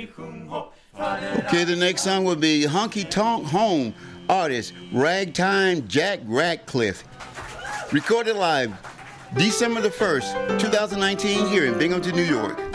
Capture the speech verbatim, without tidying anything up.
Okay, the next song will be Honky Tonk Home, artist Ragtime Jack Ratcliffe. Recorded live December the first, twenty nineteen, here in Binghamton, New York.